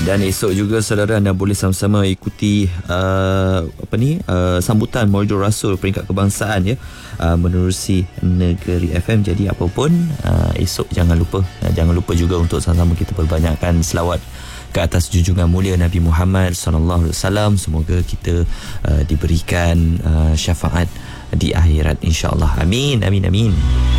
Dan esok juga saudara anda boleh sama-sama ikuti sambutan Maulidul Rasul peringkat kebangsaan ya, menerusi Negeri FM. Jadi apa pun esok jangan lupa juga untuk sama-sama kita perbanyakkan selawat ke atas junjungan mulia Nabi Muhammad sallallahu alaihi wasallam. Semoga kita diberikan syafaat di akhirat, insya-Allah. Amin amin amin.